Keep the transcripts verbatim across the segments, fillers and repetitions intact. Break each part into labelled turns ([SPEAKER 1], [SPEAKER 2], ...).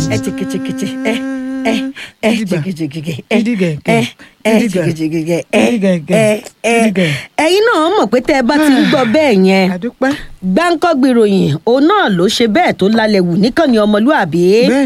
[SPEAKER 1] ẹ tìkìtìkìtì ẹ ẹ ẹ jìgìjìgì ẹ ẹ ẹ jìgìjìgì ẹ ẹ ẹ ẹ̀yin náà mọ̀ pé tẹ́ ẹ bá ti ń gbọ́ bẹ́ẹ̀ yẹn Gbáǹkọ́gbì ìròyìn òun náà ló ṣe bẹ́ẹ̀ tó lálẹ́ wù níkànnì ọmọlúàbí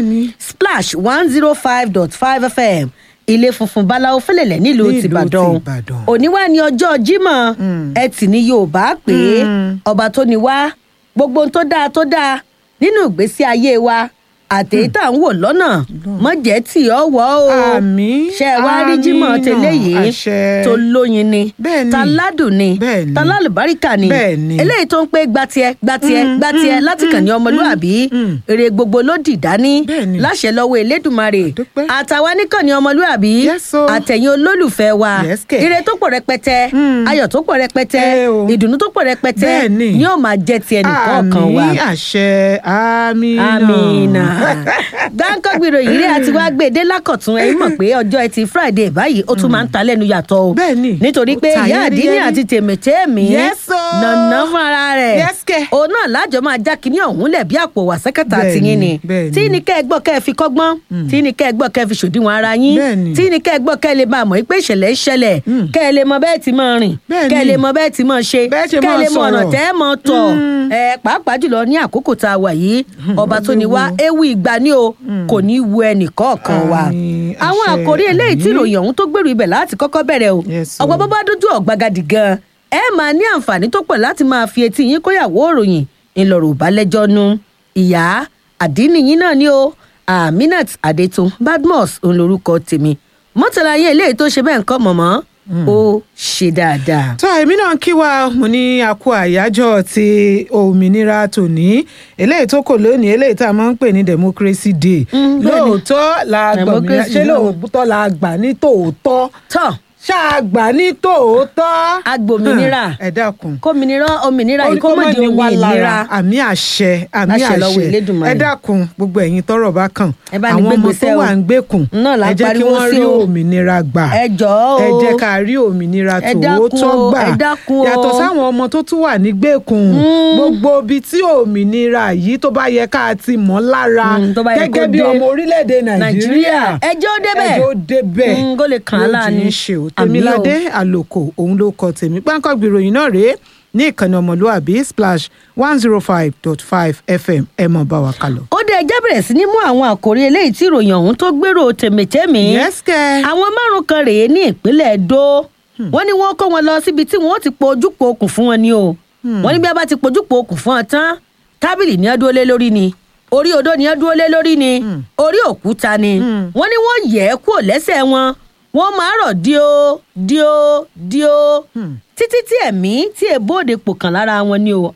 [SPEAKER 1] Splash one zero five dot five F M ilé funfun báláwo fẹlẹ̀lẹ̀ nílùú tìbàdàn òní wá ní ọjọ́ Jímọ̀ ẹtì ní Yorùbá pé ọba tó ní wá gbogbo ohun tó dáa tó dáa nínú ìgbésí ayé wa àtẹ̀yí tá à ń wò lọ́nà mọ̀jẹ̀ tí ọ wọ̀ o ṣe wá rí Jímọ̀ tẹ́lẹ̀ yìí tó lóyin ni ta ládùn ni ta lálùbáríkà ni eléyìí tó ń pé gbatiẹ gbatiẹ gbatiẹ láti kàn ní ọmọlúàbí èrè gbogbo ló dì dání láṣẹ lọ́wọ́ Elédùmarè àtàwa nìkan ní ọmọlúàbí àtẹ̀yìn olólùfẹ́ wa ire tó pọ̀ rẹpẹtẹ ayọ̀ tó pọ̀ rẹpẹtẹ ìdùnnú tó pọ̀ rẹpẹtẹ ni ó máa jẹ́ ti ẹnìkọ̀ọ̀kan wa.
[SPEAKER 2] àmín àṣẹ àmín
[SPEAKER 1] àmínà. Gbáǹkọ́gbì ìròyìn ilé àti wá gbé dé lákọ̀tún ẹ̀yin mọ̀ pé ọjọ́ ẹtì Friday báyìí ó tún máa ń ta lẹ́nu yàtọ̀ o nítorí pé ìyá àdínní àti tèmítèmí nànà fún ara rẹ̀ òun náà lájọ máa já kínní ọ̀hún lẹ̀ bí àpò wà sẹ́kẹ̀tà tìyín ni tí ní kẹ́ ẹ gbọ́ kẹ́ ẹ fi kọ́gbọ́n tí ní kẹ́ ẹ gbọ́ kẹ́ ẹ fi ṣòdiwọ̀n ara yín tí ní kẹ́ ẹ gbọ́ kẹ́ ẹ lè máa mọ̀ pé ìṣẹ̀lẹ̀ ń ṣẹlẹ̀ kẹ́ ẹ lè mọ bẹ́ẹ̀ tí máa rìn kẹ́ ẹ lè mọ bẹ́ẹ̀ tí máa ṣe kẹ́ ẹ lè mọ ọ̀nà tẹ́ ẹ mọ tọ̀ ẹ pàápàá jùlọ ní àkókò tá a wà yìí ọba tó ní wá ewu ìgbà ni o kò ní wu ẹnì kọ̀ọ̀kan wa. àwọn àkòrí eléyìí tí ìròyìn ọ̀hún tó gbèrú ibẹ̀ láti kọ́kọ́ bẹ̀rẹ̀ o ọ̀gbọ́n bá bá dójú ọ̀gbagadì gan ẹ máa ní àǹfààní tó pọ̀ láti máa fi etí yín kóyàwó òròyìn ńlọrọ̀ ò bá lẹ́jọ́ nu. ìyá àdínní yín náà ni o Aminat Adétun Badmus òun lorúkọ tèmi mọ́tàlá yín eléyìí tó ṣe bẹ́ẹ̀ ń kọ́ mọ̀mọ́ ó ṣe dáadáa.
[SPEAKER 2] tó èmi náà kí wa mo ní àkó àyájọ́ ti òmìnira tòní eléyìí tó kò lónìí eléyìí tá a máa ń pè ní democracy day lóòótọ́ la gbòmìnira ṣé lóòótọ́ la gbà ní tòótọ́
[SPEAKER 1] tọ́
[SPEAKER 2] ṣáàgbà ní tòótọ́.
[SPEAKER 1] agbòmìnira
[SPEAKER 2] ẹ dákun
[SPEAKER 1] kómìnira òmìnira yìí kó mọ̀ di òmìnira.
[SPEAKER 2] àmì àṣẹ àmì àṣẹ ẹ dákun gbogbo ẹ̀yin tọ́rọ̀ bá kàn àwọn ọmọ tó wà ń gbèkùn ẹ jẹ́ kí wọ́n rí òmìnira gbà
[SPEAKER 1] ẹ jọ̀ọ́ o
[SPEAKER 2] ẹ jẹ́ ká rí òmìnira tòótọ́ gbà yàtọ̀ sáwọn ọmọ tó tún wà ní gbèkùn gbogbo ibi tí òmìnira yìí tó bá yẹ ká ti mọ̀ lára gẹ́gẹ́ bí ọmọ orílẹ̀-èdè Nàìjíríà
[SPEAKER 1] ẹjọ́ débẹ̀
[SPEAKER 2] ẹjọ́ débẹ̀
[SPEAKER 1] kó lè kàn án láàánú
[SPEAKER 2] Tèmiládé Àlòkò òun ló kọ tèmi Gbáǹkọ́gbì ìròyìn náà rèé ní ìkànnì ọmọlúàbí Splash one zero five dot five F M ẹ mọ̀ bá wa kálọ.
[SPEAKER 1] ó dé ẹjẹ́ bẹ̀rẹ̀ sí ní mú àwọn àkòrí eléyìí tí ìròyìn ọ̀hún tó gbèrò tèmítèmí.
[SPEAKER 2] yẹ́sìkẹ́.
[SPEAKER 1] àwọn márùn kan rèé ní ìpínlẹ̀ Ẹdó wọ́n ní wọ́n kó wọn lọ síbi tí wọ́n ti po ojúpọ̀ okùn fún wọn ni o wọ́n ní bí a bá ti po ojúpọ̀ okùn fún wọn tán tábìlì ní ẹ dúró lé lórí ni orí odó ní ẹ dúró lé lórí ni orí òkúta ni wọ́n ní wọ́n yẹ̀ ẹ́ kúrò lẹ́sẹ̀ wọn wọ́n máa rọ̀ díò díò díò títí tí ẹ̀mí tí èbóde pò kàn lára wọn ni o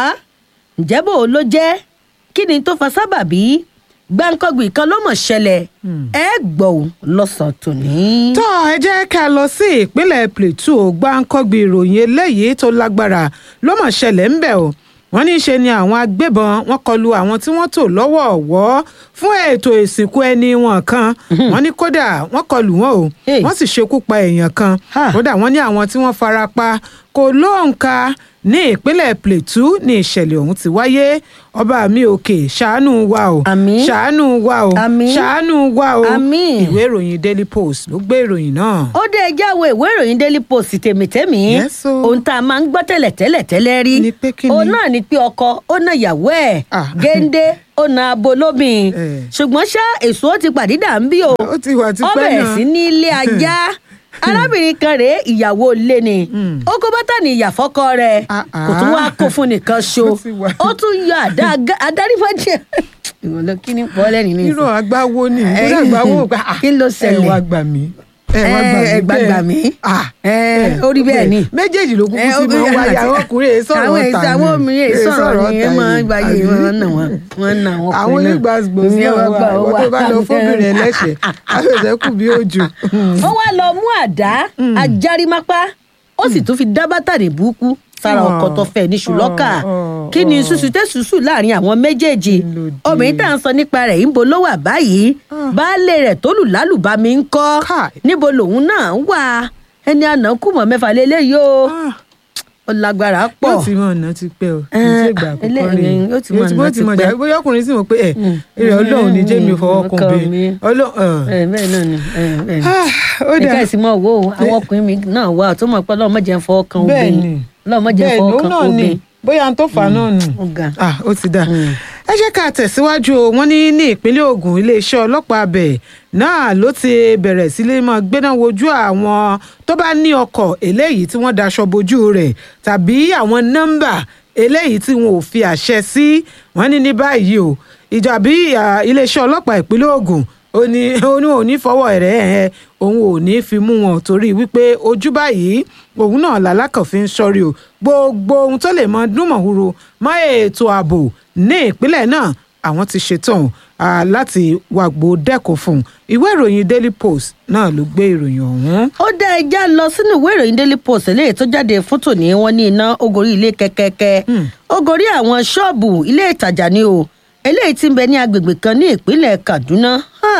[SPEAKER 1] ǹjẹ́ bò ó ló jẹ́ kí ni tó fa sábàbí Gbáǹkọ́gbì kan ló mọ̀ ṣẹlẹ̀ ẹ gbọ́ ò lọ́sàn-án tòní.
[SPEAKER 2] tó ẹ jẹ́ ká lọ sí ìpínlẹ̀ Plateau Gbáǹkọ́gbì ìròyìn eléyìí tó lágbára ló mọ̀ ṣẹlẹ̀ ńbẹ̀ o wọ́n ní í ṣe ni àwọn agbébọn wọ́n kọlu àwọn tí wọ́n tò lọ́wọ́ ọ̀wọ́ fún ètò ìsìnkú ẹni wọn kan wọ́n ní kódà wọ́n kọlù wọn o wọ́n sì ṣekú pa èèyàn kan kódà wọ́n ní àwọn tí wọ́n fara pa kò lóǹkà ní ìpínlẹ̀ Plateau ní ìṣẹ̀lẹ̀ ọ̀hún ti wáyé ọba mi òkè ṣàánú wa o ṣàánú wa o ṣàánú wa o ìwé ìròyìn Daily Post ló gbé ìròyìn náà.
[SPEAKER 1] ó dé ẹjẹ́ àwọn ìwé ìròyìn Daily Post tèmítẹ́mì ohun tá a máa ń gbọ́ tẹ́lẹ̀ tẹ́lẹ̀ tẹ́lẹ̀ rí òun náà ni pé ọkọ ó na ìyàwó ẹ̀ géńdé ó na abo lóbìn ṣùgbọ́n ṣá èso ó ti pàdídà ń bí o ó bẹ̀rẹ̀ sí ní ilé ajá arábìnrin kan rèé ìyàwó ilé ni ó kó bátà ní ìyàfọ́kọ rẹ̀ kò tún wá kó fún nìkan ṣo ó tún yọ àdá adárífọ́jẹ́ ìwọ ló kí ni pọ́lẹ́ nínú ìsìn.
[SPEAKER 2] irú àgbáwo ni irú àgbáwo
[SPEAKER 1] kí ló ṣẹlẹ̀
[SPEAKER 2] ẹ wá gbà mí
[SPEAKER 1] ẹ gbàgbà mí ó rí bẹ́ẹ̀ ni
[SPEAKER 2] méjèèjì ló kúkú sí máa ń wáyé àwọn ọkùnrin èyí sọ̀rọ̀ ọ̀tà ni
[SPEAKER 1] àwọn obìnrin èyí sọ̀rọ̀ ni ẹ máa ń gbáyé wọn nà wọn wọn nà wọn
[SPEAKER 2] àwọn onígbàgbọ́ sí ọwọ́ àwọn tó bá lọ fóbìnrin ẹlẹ́ṣẹ̀ àfẹsẹ̀ kù bí òjò.
[SPEAKER 1] ó wá lọ mú àdá ajárímápá ó sì tún fi dá bátàrí burúkú sára ọkọ tó fẹ́ ní ṣùlọ́kà kí ni ṣùṣù tẹ́ ṣùṣù láàrin àwọn méjèèjì obìnrin tá à ń sọ nípa rẹ̀ níbo ló wà báyìí baálé rẹ̀ tó lù lálùbami ń kọ́ níbo lòun náà ń wà ẹni àná kù mọ́ mẹ́fà lélẹ́yìí o ó lágbára pọ̀.
[SPEAKER 2] yóò ti mọ ọ̀nà ti pẹ́ o kì í ṣe ìgbà àkọ́kọ́ rẹ̀
[SPEAKER 1] yóò ti mọ ọ̀nà ti pẹ́.
[SPEAKER 2] bóyá ọkùnrin sì mọ̀ pé ẹ̀ ẹ̀ ọlọ́run ní jẹ́mi fọwọ́ kan bí ọlọ́run.
[SPEAKER 1] bẹ́ẹ̀ náà ni ẹ̀ka ìsìn mọ́ wo àwọn ọkùnrin mi náà wà tó mọ̀ pé ọlọ́run má jẹ́ fọwọ́ kan obìnrin ọlọ́run má jẹ́ fọwọ́ kan obìnrin.
[SPEAKER 2] bóyá n tó fà náà nù ó ti dà. ẹ jẹ́ ká tẹ̀síwájú o wọ́n ní ní ìpínlẹ̀ Ògùn iléeṣẹ́ ọlọ́pàá abẹ náà ló ti bẹ̀rẹ̀ sí lè máa gbéná wojú àwọn tó bá ní ọkọ̀ eléyìí tí wọ́n daṣọ bojú rẹ̀ tàbí àwọn nọ́mbà eléyìí tí wọn ò fi àṣẹ sí. wọ́n ní ní báyìí o ìjàbí iléeṣẹ́ ọlọ́pàá ìpínlẹ̀ Ògùn ó ní ò ní fọwọ́ rẹ̀ ẹ̀ òun ò ní fi mú wọn torí wípé ojú báyìí òun náà làlákànfin ń sọrí o gbogbo ohun tó lè mọ dúnmọ̀húrò mọ́ ètò ààbò ní ìpínlẹ̀ náà àwọn ti ṣetán láti wàgbó dẹ́kun fún un. ìwé ìròyìn Daily Post náà ló gbé ìròyìn ọ̀hún.
[SPEAKER 1] ó dá ẹja lọ sínú ìwé ìròyìn Daily Post eléyìí tó jáde fún tòní wọ́n ní iná ogórí ilé kẹ́kẹ́kẹ́ ogórí àwọn ṣọ́ọ̀bù ilé ìtajà ni o eléyìí tí ń bẹ ní agbègbè kan ní ìpínlẹ̀ Kaduna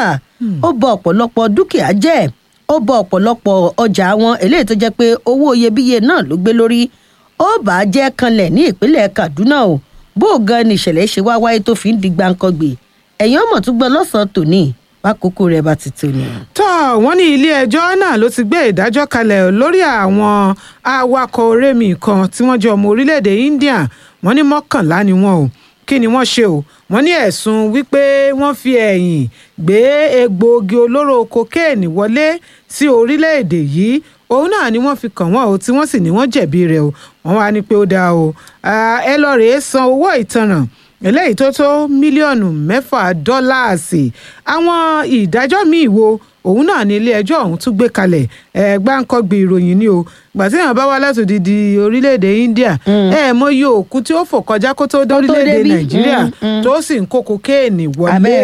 [SPEAKER 1] ó bà ọ̀pọ̀lọpọ̀ dúkìá jẹ́ ó bà ọ̀pọ̀lọpọ̀ ọjà wọn eléyìí tó jẹ́ pé owó iyebíye náà ló gbé lórí ó bà á jẹ́ kanlẹ̀ ní ìpínlẹ̀ Kaduna o bó o gan ni ìṣẹ̀lẹ̀ ṣe wá wáyé tó fi ń di gbàǹkangbè ẹ̀yìn ọmọ tó gbọ́ lọ́sàn-án tòní wákòókò rẹ̀ bá ti tò ní.
[SPEAKER 2] tó wọ́n ní ilé ẹjọ́ náà ló ti gbé ìdájọ́ kalẹ̀ lórí àwọn awakọ̀ orémi kan tí wọ́n jẹ́ ọmọ orílẹ̀-èdè India wọ́n ní mọ́kànlá ni wọ́n o kí ni wọ́n ṣe o wọ́n ní ẹ̀sùn wípé wọ́n fi ẹ̀yìn gbé egbòogi olóró kokéènì wọlé sí orílẹ̀-èdè yìí òun náà ni wọ́n fi kàn wọ́n o tí wọ́n sì ní wọ́n jẹ̀bi rẹ̀ o wọ́n wá ní pé ó dáa o ẹ lọ rèé san owó ìtanràn eléyìí tó tó mílíọ̀nù mẹ́fà dọ́làsì àwọn ìdájọ́ míì wo òun náà ní ilé ẹjọ́ ọ̀hún tún gbé kalẹ̀ ẹ̀ gbáǹkọ́gbì ìròyìn ni o gbàtí èèyàn bá wá láti odidi orílẹ̀-èdè India ẹ̀ mọ iye òkú tí ó fò kọjá kó tó dé orílẹ̀-èdè Nàìjíríà tó sì ń kó kokéènì wọlé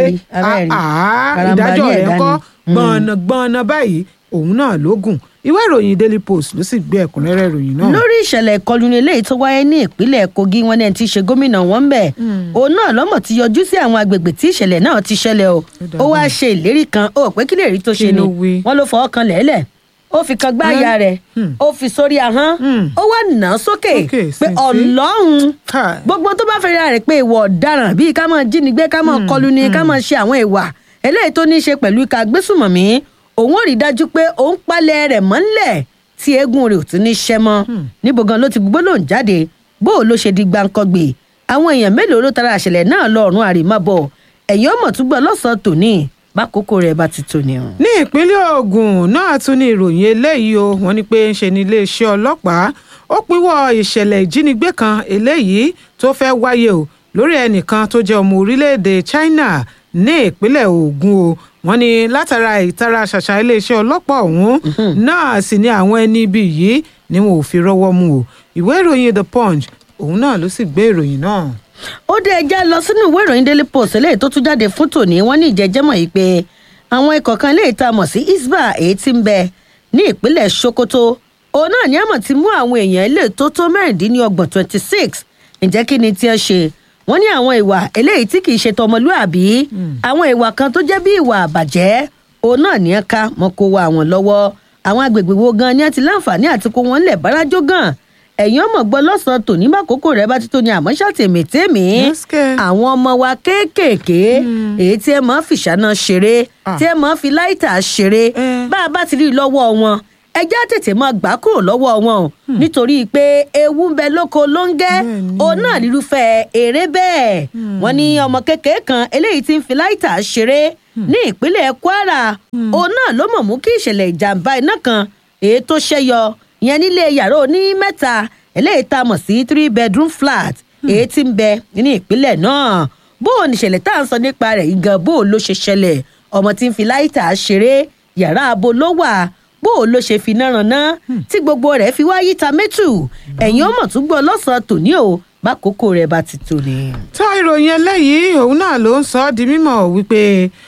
[SPEAKER 2] ìdájọ́ rẹ̀ ń kọ́ gbọ̀nàgbọ̀nà báyìí òun náà ló gùn. ìwé ìròyìn Daily Post ló sì gbé ẹ̀kúnrẹ́rẹ́ ìròyìn náà.
[SPEAKER 1] lórí ìṣẹ̀lẹ̀ ìkọlù ní eléyìí tó wáyé ní ìpínlẹ̀ Kogi wọn ní ẹni tí í ṣe gómìnà wọn ń bẹ̀ òun náà lọ́mọ̀ ti yọjú sí àwọn agbègbè tí ìṣẹ̀lẹ̀ náà ti ṣẹlẹ̀ o ó wáá ṣe ìlérí kan ó pé kí lè rí tó ṣe ni wọ́n ló fọwọ́ kan lẹ́lẹ̀ ó fi kan gbá aya rẹ̀ ó fi sórí ahọ́n ó wá nà án sókè pé Ọlọ́run gbogbo tó bá fẹ́ràn rẹ̀ pé ìwọ ọ̀daràn bíi ká máa jínigbé ká máa kọlù ni ká máa ṣe àwọn ìwà eléyìí tó ní í ṣe pẹ̀lú ìka gbésùmọ̀mí òun ò rí dájú pé òun palẹ̀ rẹ̀ mọ́lẹ̀ tí eégún rẹ̀ ò tún ní ṣẹ́ mọ́ níbo gan ló ti gbogbo lòun jáde bó o ló ṣe di gbàǹkangbè àwọn èèyàn mélòó ló tara àṣẹlẹ̀ náà lọ́ọ̀rùn àrèmábọ̀ ẹ̀yìn ọmọ tún gbọ́ lọ́sàn-án tòní bákòókò rẹ̀ bá ti tòní.
[SPEAKER 2] ní ìpínlẹ̀ Ògùn náà tún ní ìròyìn eléyìí o wọ́n ní pé ń ṣe ní iléeṣẹ́ ọlọ́pàá ó pínwọ́ ìṣẹ̀lẹ̀ ìjínigbé kan eléyìí tó fẹ́ wáyé o lórí ẹnìkan tó jẹ́ ọmọ orílẹ̀-èdè China ní ìpínlẹ̀ Ògùn o wọ́n ní látara ìtara ṣàṣà iléeṣẹ́ ọlọ́pàá ọ̀hún náà sì ni àwọn ẹni ibi yìí ni wọn ò fi rọ́wọ́ mú o ìwé ìròyìn The Punch òun náà ló sì gbé ìròyìn náà.
[SPEAKER 1] ó dé ẹjá lọ sínú ìwé ìròyìn Daily Post eléyìí tó tún jáde fún tòní wọ́n ní ìjẹ́jẹ́mọ̀ yìí pé àwọn ikọ̀ kan eléyìí tá a mọ̀ sí Hisbah èyí tí ń bẹ ní ìpínlẹ̀ Sokoto òun náà ni àmọ̀ ti mú àwọn èèyàn ilé tó tó mẹ́rìndínlọ́gbọ̀n twenty six ǹjẹ́ kí ni tí ẹ ṣe wọ́n ní àwọn ìwà eléyìí tí kì í ṣe tọmọlúàbí àwọn ìwà kan tó jẹ́ bí ìwà àbàjẹ́ òun náà ní ẹ ká mọ́ kó wa àwọn lọ́wọ́ àwọn agbègbè wo gan ni ẹ ti láǹfààní àti kó wọn lẹ̀ bárajó gan ẹ̀yin ọmọ gbọ́ lọ́sàn-án tòní bá kókó rẹ̀ bá ti tó ní àmọ́ ṣàtẹ̀mẹ̀tẹ̀mí àwọn ọmọ wa kéékèèké èyí tí ẹ máa fi ṣáná ṣeré tí ẹ máa fi láìtà ṣeré bá a bá ti rí lọ́wọ́ wọn ẹjẹ́ tètè máa gbà kúrò lọ́wọ́ wọn o nítorí pé ewu ń bẹ lóko lóńgẹ́ òun náà nírúfẹ́ eré bẹ́ẹ̀ wọ́n ní ọmọ kékeré kan eléyìí tí ń fi láìtà ṣeré ní ìpínlẹ̀ Kwara òun náà ló mọ̀ mú kí ìṣẹ̀lẹ̀ ìjàmbá iná kan èyí tó ṣẹ́yọ ìyẹn nílé yàrá oní mẹ́ta eléyìí tá a mọ̀ sí three bedroom flat èyí tí ń bẹ ní ìpínlẹ̀ náà bó o níṣẹ̀lẹ̀ tá à ń sọ nípa rẹ̀ ìgàn bó o ló ṣe ṣẹlẹ̀ ọmọ tí ń fi láìtà ṣeré yàrá abo ló wà bó o ló ṣe fi náà ná tí gbogbo rẹ̀ fi wá yíta mẹ́tù ẹ̀yin ọmọ tún gbọ́ lọ́sàn-án tòní o bákòókò rẹ̀ bá ti tò ní.
[SPEAKER 2] tó ìròyìn eléyìí òun náà ló ń sọ ọ́ di mímọ̀ wípé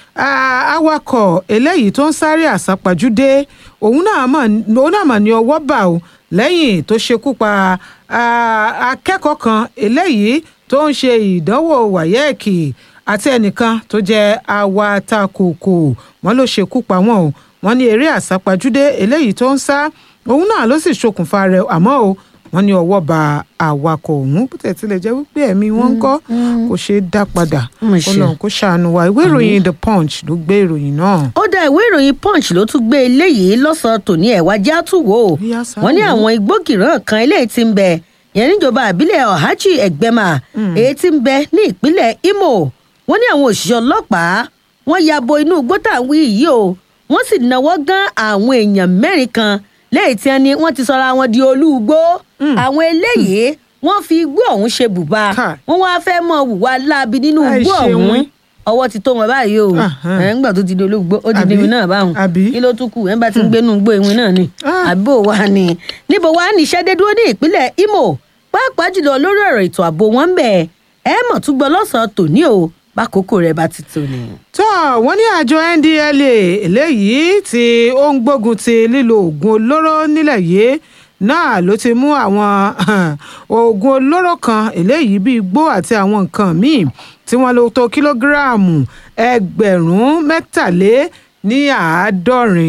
[SPEAKER 2] awakọ̀ eléyìí tó ń sáré àsápajúdé òun náà mà ní ọwọ́ bà ó lẹ́yìn tó ṣekú pa akẹ́kọ̀ọ́ kan eléyìí tó ń ṣe ìdánwò wáyẹ́ẹ̀kì àti ẹnìkan tó jẹ́ awatakòkò wọn ló ṣekú pa wọn o wọn ní eré àsápajúdé eléyìí tó ń sá òun náà ló sì ṣokùnfà rẹ̀ àmọ́ o wọ́n ní ọwọ́ ba awakọ̀ ọ̀hún bó tẹ̀ tilẹ̀ jẹ́ wípé ẹ̀mí wọn ń kọ́ kò ṣeé dá padà Ọlọ́run kó ṣàánú wa. ìwé ìròyìn The Punch ló gbé ìròyìn náà.
[SPEAKER 1] ó dá ìwé ìròyìn Punch ló tún gbé eléyìí lọ́sàn-án tòní ẹ̀wá já tù wò wọ́n ní àwọn igbókìrán kan eléyìí tí ń bẹ yẹn níjọba àbílẹ̀ Ọ̀hájì Ẹ̀gbẹ́mà èyí tí ń bẹ ní ìpínlẹ̀ Imo wọ́n ní àwọn òṣìṣẹ́ ọlọ́pàá wọ́n ya bo inú igbó tá à ń wí yìí o wọ́n sì náwó gán àwọn èèyàn mẹ́rin kan lẹ́yìn tí wọ́n ní wọ́n ti sọra wọn di olúgbó àwọn eléyìí wọ́n fi igbó ọ̀hún ṣe bùbá wọ́n wá fẹ́ mọ wùwá láabi nínú igbó ọ̀hún ọwọ́ ti tó wọn báyìí o ẹ̀ ń gbà tó ti di olúgbó ó ti di ìwé náà báwọn kí ló tún kù ẹ̀ ń bá ti ń gbénú igbó ìwé náà ni àbí ò wá ni níbo wá ní iṣẹ́ dé dúró ní ìpínlẹ̀ Imo pàápàá jùlọ lórí ọ̀rọ̀ ètò ààbò wọn ń bẹ̀ ẹ̀ mọ̀ tún gbọ́ lọ́sàn-án tòní o bákòókò rẹ̀ bá ti tó ni.
[SPEAKER 2] tó wọ́n ní àjọ N D L A eléyìí tí ó ń gbógun ti lílo oògùn olóró nílẹ̀ yìí náà ló ti mú àwọn oògùn olóró kan eléyìí bíi igbó àti àwọn nǹkan míì tí wọ́n lò tó kílógíráàmù ẹgbẹ̀rún mẹ́tàlé ní àádọ́rin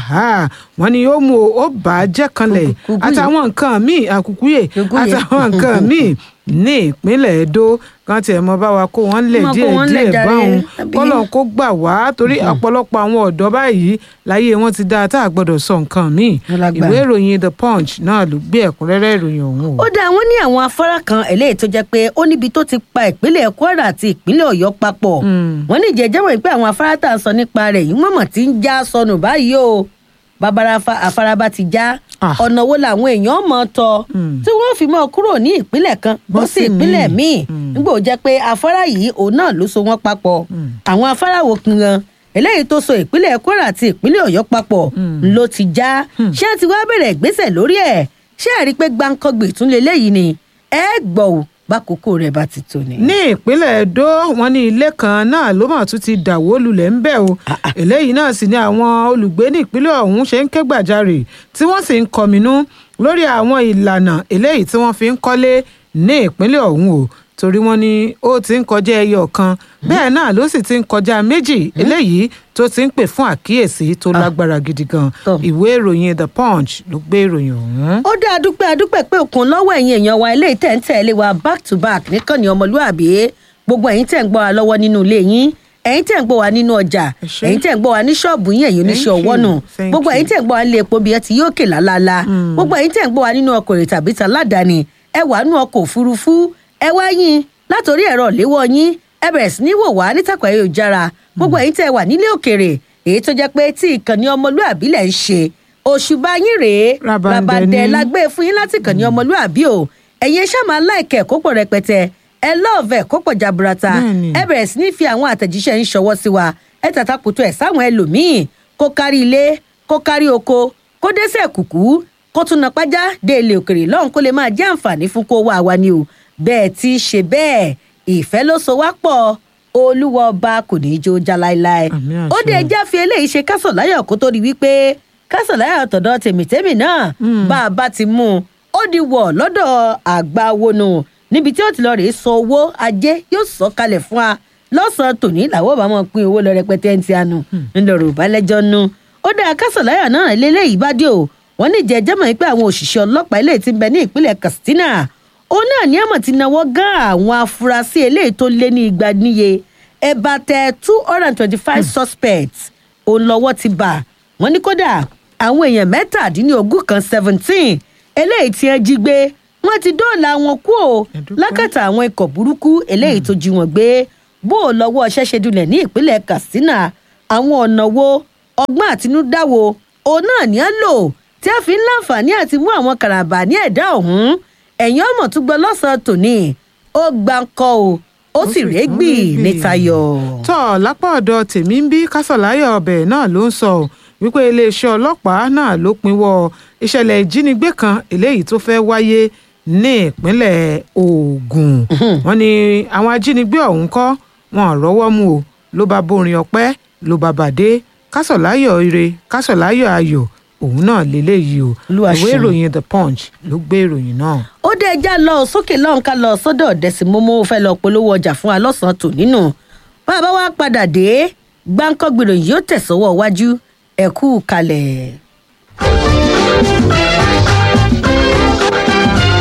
[SPEAKER 2] wọ́n ní ó mú ó bà á jẹ́ kanlẹ̀ àtàwọn nǹkan míì àkùkùyè àtàwọn nǹkan míì ní ìpínlẹ̀ Edo kan tiẹ̀ mọ bá wa kó wọn lẹ̀ díẹ̀ díẹ̀ báwọn kọ́lọ̀ kó gbà wá torí ọ̀pọ̀lọpọ̀ àwọn ọ̀dọ́ báyìí láyé wọn ti dáa tá a gbọ́dọ̀ sọ nǹkan míì ìwé ìròyìn The Punch náà ló gbé ẹ̀kúnrẹ́rẹ́ ìròyìn ọ̀hún.
[SPEAKER 1] ó dá wọn ní àwọn afárá kan eléyìí tó jẹ́ pé ó níbi tó ti pa ìpínlẹ̀ Kwara àti ìpínlẹ̀ Ọ̀yọ́ papọ̀ wọ́n ní ìjẹ́jẹ́ wọ̀nyí pé àwọn afárá tá a sọ nípa rẹ̀ yìí wọ́n mọ̀ tí ń já sọnù báyìí o bàbára afárá bá ti já ọ̀nà wo làwọn èèyàn mọ̀ tọ̀ tí wọ́n fi mọ́ kúrò ní ìpínlẹ̀ kan bọ́ sí ìpínlẹ̀ míì nígbà ó jẹ́ pé afárá yìí òun náà ló so wọ́n papọ̀ àwọn afárá wo kan eléyìí tó so ìpínlẹ̀ Kwara àti ìpínlẹ̀ Ọ̀yọ́ papọ̀ ló ti já ṣé àti wá bẹ̀rẹ̀ ìgbésẹ̀ lórí ẹ̀ ṣé àrí pé gbáǹkọ́gbè tún lè léyìí ni ẹ gbọ́ ò bákòókò rẹ̀ bá ti tó ni.
[SPEAKER 2] ní ìpínlẹ̀ Edo wọn ní ilé kan náà ló mà tún ti dàwó lulẹ̀ ń bẹ̀ o eléyìí náà sì ni àwọn olùgbé ní ìpínlẹ̀ ọ̀hún ṣe ń ké gbàjarè tí wọ́n sì ń kọminú lórí àwọn ìlànà eléyìí tí wọ́n fi ń kọ́lé ní ìpínlẹ̀ ọ̀hún o torí wọ́n ní ó ti ń kọjá ẹyọ kan bẹ́ẹ̀ náà ló sì ti ń kọjá méjì eléyìí tó ti ń pè fún àkíyèsí tó lágbára gidi gan ìwé ìròyìn The Punch ló gbé ìròyìn ọ̀hún.
[SPEAKER 1] ó dá adúpẹ́ adúpẹ́ pé òkun lọ́wọ́ ẹ̀yin èèyàn wa eléyìí tẹ̀ ń tẹ̀lé wa back to back níkànnì ọmọlúàbí gbogbo ẹ̀yin tẹ̀ ń gbọ́ wa lọ́wọ́ nínú ilé yín ẹ̀yin tẹ̀ ń gbọ́ wa nínú ọjà ẹ̀yin tẹ̀ ń gbọ́ wa ní ṣọ́ọ̀bù yín ẹ̀yin oníṣẹ́ ọwọ́ nù gbogbo ẹ̀yin tẹ̀ ń gbọ́ wa nílé epo bí ẹ ti yóò kè lálálá gbogbo ẹ̀yin tẹ̀ ń gbọ́ wa nínú ọkọ̀ rẹ̀ tàbí taládàáni ẹ wà nínú ọkọ̀ òfurufú ẹ wá yín látòrí ẹ̀rọ ìléwọ́ yín ẹ bẹ̀rẹ̀ sí ní wò wá nítàkùn ayélujára gbogbo ẹ̀yin tẹ́ wà nílé òkèèrè èyí tó jẹ́ pé tí ìkànnì ọmọlúàbí lẹ̀ ń ṣe òṣùbà yín rèé rabandẹ lágbé fún yín láti ìkànnì ọmọlúàbí o ẹ̀yin ṣáà máa láìkẹ́ kó pọ̀ rẹpẹtẹ ẹ lọ́ọ̀vẹ̀ kó pọ̀ jaburata ẹ bẹ̀rẹ̀ sí ní fi àwọn àtẹ̀jíṣẹ́ ń ṣọwọ́ sí wa ẹ tàtàkùtù ẹ̀ sáwọn ẹlòmíì kó kárí ilé kó kárí oko kó dẹ́sẹ̀ kùkú kó tún na pájá dé ilé òkèèrè lọ́hùn kó lè máa jẹ́ àǹfààní fún kó wá wa ni o bẹ́ẹ̀ tí í ṣe bẹ́ẹ̀ ìfẹ́ ló so wá pọ̀ olúwa ọba kò ní í jó já láéláé ó dé ẹjá fi eléyìí ṣe kásọ̀láyọ̀ kó tó di wípé kásọ̀láyọ̀ tọ̀dọ̀ tèmítèmí náà bá a bá ti mú un ó di wọ̀ lọ́dọ̀ àgbà wọnú níbi tí ó ti lọ rèé sọ owó ajé yóò sọ kalẹ̀ fún wa lọ́sàn-án tòní làwọn bá mọ̀ pín owó lọ rẹpẹtẹ ń ti àánú ńlọrọ̀ ìbálẹ́jọ́ nú ó dá kásọ̀láyọ̀ náà lélẹ́yìí bá dé o wọ́n ní jẹ́jẹ́ mọ̀ pé àwọn òṣìṣẹ́ ọlọ́pàá eléyìí ti ń bẹ ní ìpínlẹ̀ Katsina òun náà ní àmọ̀ ti náwó gán àwọn afurasí eléyìí tó lé ní igba níye ẹ̀bàtẹ̀ two hundred and twenty-five suspects òun lọ́wọ́ ti bà wọ́n ní kódà àwọn èèyàn mẹ́tàdínlógún kan seventeen eléyìí tí wọ́n jí gbé wọ́n ti dóòlà wọn kú o lákàtà àwọn ikọ̀ burúkú eléyìí tó jí wọn gbé bó o lọ́wọ́ ṣẹ́ṣẹ́ dulẹ̀ ní ìpínlẹ̀ Katsina àwọn ọ̀nà wo ọgbọ́n àtinúdá wo òun náà ní á lò tí a fi ń láǹfààní àti mú àwọn kàràbà ní ẹ̀dá ọ̀hún ẹ̀yìn ọmọ tún gbọ́ lọ́sàn-án tòní ó gbà ń kọ́ o ó sì régbì nítayọ̀.
[SPEAKER 2] tọ́ lápá ọ̀dọ̀ tèmi ń bí kásọ̀láyọ̀ ọbẹ̀ náà ló ń sọ wípé iléeṣẹ́ ọlọ́pàá náà ló pinwọ́ ìṣẹ̀lẹ̀ ìjínigbé kan eléyìí tó fẹ́ wáyé ní ìpínlẹ̀ Ògùn wọ́n ní àwọn ajínigbé ọ̀hún kọ́ wọn rọ́wọ́ mú o ló bá borin ọpẹ́ ló bá bàdé kásọ̀láyọ̀ ire kásọ̀láyọ̀ ayọ̀ òun náà lélẹ́yìí o ìwé ìròyìn The Punch ló gbé ìròyìn náà.
[SPEAKER 1] ó dé ẹja lọ sókè lọ́hùn ká lọ sọ́dọ̀ Dẹ̀símọ́mọ́ fẹ́ lọ polówó ọjà fún wa lọ́sàn-án tò nínú bàbá wa padà dé gbáǹkọ́gbìrò yìí ó tẹ̀sọ́wọ́ wájú ẹ kú kalẹ̀.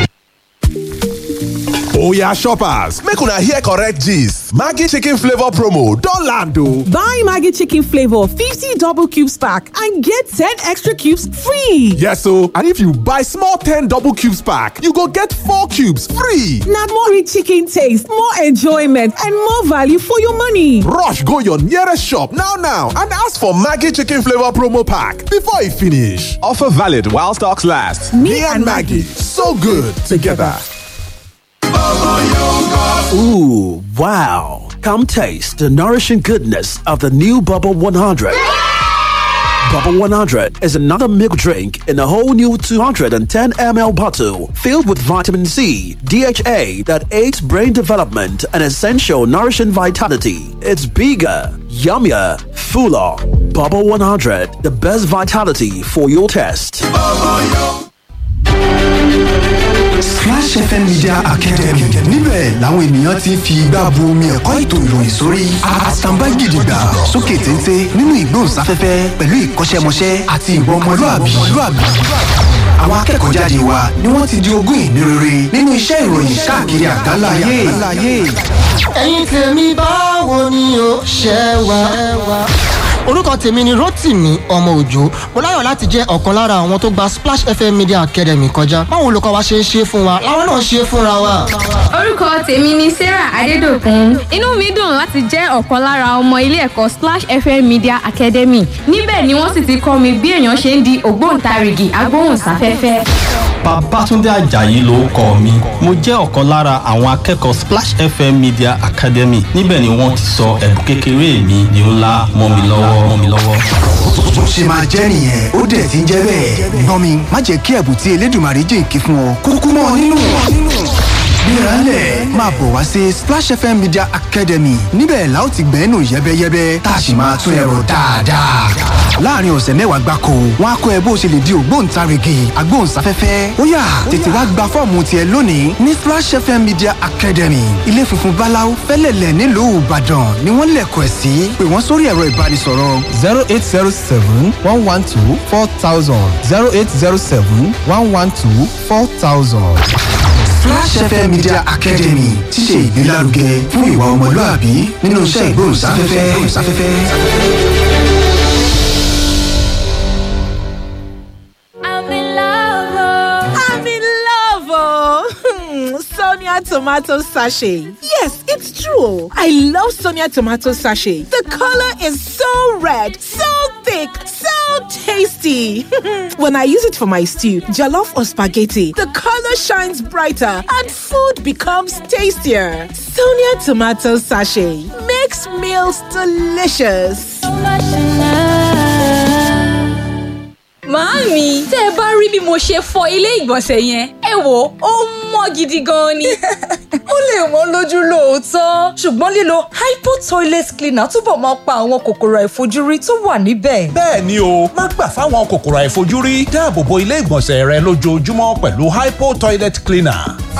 [SPEAKER 3] Oya shoppers, make una hear correct gist. Maggi chicken flavor promo don land o.
[SPEAKER 4] Buy Maggi chicken flavor fifty double cubes pack and get ten extra cubes free.
[SPEAKER 3] Yes o, and if you buy small ten double cubes pack, you go get four cubes free.
[SPEAKER 4] Na more rich chicken taste, more enjoyment and more value for your money.
[SPEAKER 3] Rush go your nearest shop now now and ask for Maggi chicken flavor promo pack before e finish. Offer valid while stocks last. Me, Me and Maggi, so good together.
[SPEAKER 5] Ooh, wow. Come taste the nourishing goodness of the new Bubble one hundred. Bubble one hundred is another milk drink in a whole new two hundred ten milliliter bottle filled with vitamin C, D H A that aids brain development and essential nourishing vitality. It's bigger, yummier, fuller. Bubble one hundred, the best vitality for your taste.
[SPEAKER 6] Splash F M Media Academy níbẹ̀ làwọn ènìyàn ti fi igbá bu omi ẹ̀kọ́ ètò ìròyìn sórí àtàǹbá gidigba sókè téńté nínú ìgbóhùnsáfẹ́fẹ́ pẹ̀lú ìkọ́ṣẹ́mọṣẹ́ àti ìwà ọmọlúàbí. Àwọn akẹ́kọ̀ọ́ jáde wa ni wọ́n ti di ogún ìní rere nínú iṣẹ́ ìròyìn káàkiri àgbáláyé.
[SPEAKER 7] Ẹ̀yin tèmi báwo ni o ṣe wà? Orúkọ tèmi ni Rótìmí ọmọ Òjó. Mo láyọ̀ láti jẹ́ ọ̀kan lára àwọn tó gba Splash F M Media Academy kọjá. Báwo olùkọ́ wa ṣe ń ṣe fún wa, làwọn náà ṣe fúnra wa.
[SPEAKER 8] Orúkọ tèmi ni Sarah Adédòkun. Inú mi dùn láti jẹ́ ọ̀kan lára ọmọ ilé ẹ̀kọ́ Splash F M Media Academy. Níbẹ̀ ni wọ́n sì ti kọ́ mi bí èèyàn ṣe ń di ògbóǹtarìgì agbóhùnsáfẹ́fẹ́.
[SPEAKER 9] Babátúndé Àjàyí lórúkọ mi. Mo jẹ́ ọ̀kan lára àwọn akẹ́kọ̀ọ́ Splash F M Media Academy. Níbẹ̀ ni wọ́n ti sọ ẹ̀bùn kékeré mi di ńlá mọ́ mi lọ́wọ́ mọ́ mi lọ́wọ́.
[SPEAKER 6] Bó ṣe máa jẹ́ nìyẹn, ó dẹ̀ ti ń jẹ́ bẹ́ẹ̀. Gbọ́n mi, má jẹ́ kí ẹ̀bùn tí Elédùmarè jìnkí fún ọ kúkú mọ́ ọ nínú. Gbéralẹ̀ máa bọ̀ wá sí Splash F M Media Academy. Níbẹ̀ la ó ti gbẹ́nu yẹ́bẹ́yẹ́bẹ́ tá a sì máa tún ẹ̀rọ dáadáa. Láàárín ọ̀sẹ̀ mẹ́wàá gbáko, wọ́n á kọ́ ẹ bó ṣe lè di ògbóǹtarìgì agbóhùnsáfẹ́fẹ́. Ó yá tètè wá gba fọ́ọ̀mù tiẹ̀ lónìí ní Splash F M Media Academy. Ilé funfun báláú fẹ́lẹ̀lẹ̀ nílùú Ìbàdàn ni wọ́n lẹ̀kọ̀ ẹ̀ sí. Pè wọ́n sórí ẹ̀rọ ìbánisọ̀rọ̀
[SPEAKER 10] zero eight zero seven one one two four thousand zero eight zero seven one one two four thousand.
[SPEAKER 6] Splash F M Media Academy ti ṣe ìgbélárugẹ fún ìwà ọmọlúàbí nínú iṣẹ́ ìgbóhùnsáfẹ́fẹ́.
[SPEAKER 11] I'm in love. I'm in love. Sonia tomato sachet. Yes, it's true. I love Sonia tomato sachet. The color is so red, so thick, so tasty. When I use it for my stew, jollof or spaghetti, the color shines brighter and food becomes tastier. Sonia tomato sachet makes meals delicious.
[SPEAKER 12] Màámi, tẹ́ ẹ bá rí bí mo ṣe fọ ilé ìgbọ̀nsẹ̀ yẹn, ẹ wò ó mọ́ gidi gan ni.
[SPEAKER 13] Ó lè wọ́n lójú lóòótọ́, ṣùgbọ́n lílo Hypo toilet cleaner túbọ̀ máa pa àwọn kòkòrò àìfojúrí tó wà níbẹ̀.
[SPEAKER 14] Bẹ́ẹ̀ ni o, má gbà fáwọn kòkòrò àìfojúrí, dáàbò bo ilé ìgbọ̀nsẹ̀ rẹ lójoojúmọ́ pẹ̀lú Hypo toilet cleaner.